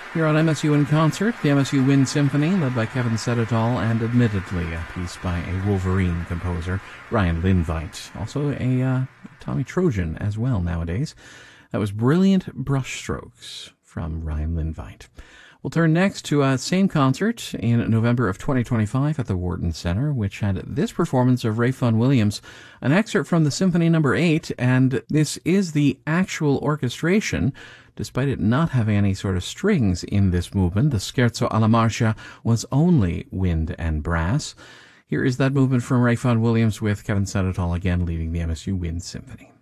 Here on MSU in Concert, the MSU Wind Symphony, led by Kevin Sedetol, and admittedly a piece by a Wolverine composer, Ryan Lindveit. Also a Tommy Trojan as well nowadays. That was Brilliant Brushstrokes from Ryan Lindveit. We'll turn next to a same concert in November of 2025 at the Wharton Center, which had this performance of Ralph Vaughan Williams, an excerpt from the Symphony No. 8, and this is the actual orchestration. Despite it not having any sort of strings in this movement, the Scherzo alla Marcia was only wind and brass. Here is that movement from Ralph Vaughan Williams with Kevin Sedetol again leading the MSU Wind Symphony.